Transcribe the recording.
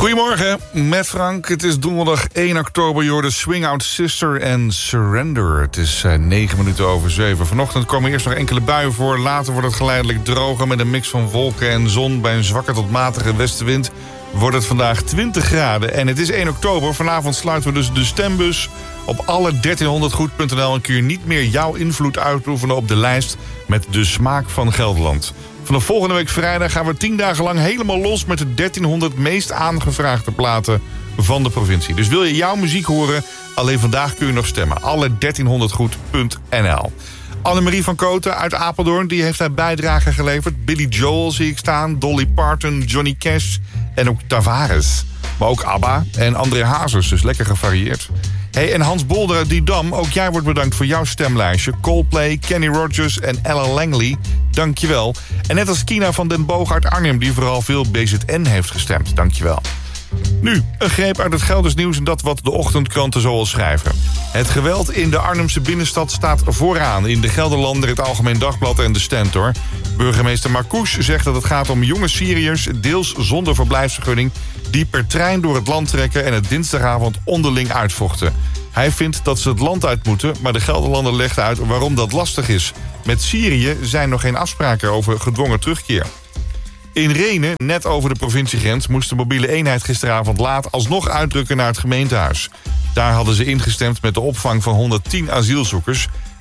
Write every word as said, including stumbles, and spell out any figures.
Goedemorgen, met Frank. Het is donderdag één oktober. Je hoort de Swing Out Sister en Surrender. Het is uh, negen minuten over zeven. Vanochtend komen eerst nog enkele buien voor. Later wordt het geleidelijk droger met een mix van wolken en zon. Bij een zwakke tot matige westenwind wordt het vandaag twintig graden. En het is één oktober. Vanavond sluiten we dus de stembus. Op alle dertienhonderd goed punt n l en kun je niet meer jouw invloed uitoefenen op de lijst met de smaak van Gelderland. Vanaf volgende week vrijdag gaan we tien dagen lang helemaal los met de dertienhonderd meest aangevraagde platen van de provincie. Dus wil je jouw muziek horen, alleen vandaag kun je nog stemmen. Alle dertienhonderd goed punt n l. Annemarie van Koten uit Apeldoorn, die heeft haar bijdrage geleverd. Billy Joel zie ik staan, Dolly Parton, Johnny Cash en ook Tavares. Maar ook ABBA en André Hazes, dus lekker gevarieerd. Hey, en Hans Bolder uit Didam, ook jij wordt bedankt voor jouw stemlijstje. Coldplay, Kenny Rogers en Ella Langley, dankjewel. En net als Kina van den Boog uit Arnhem, die vooral veel B Z N heeft gestemd, dankjewel. Nu, een greep uit het Gelders nieuws en dat wat de ochtendkranten zoal schrijven. Het geweld in de Arnhemse binnenstad staat vooraan in de Gelderlander, het Algemeen Dagblad en de Stentor. Burgemeester Marcouch zegt dat het gaat om jonge Syriërs, deels zonder verblijfsvergunning, die per trein door het land trekken en het dinsdagavond onderling uitvochten. Hij vindt dat ze het land uit moeten, maar de Gelderlander legt uit waarom dat lastig is. Met Syrië zijn nog geen afspraken over gedwongen terugkeer. In Rhenen, net over de provinciegrens, moest de mobiele eenheid gisteravond laat alsnog uitdrukken naar het gemeentehuis. Daar hadden ze ingestemd met de opvang van honderdtien asielzoekers.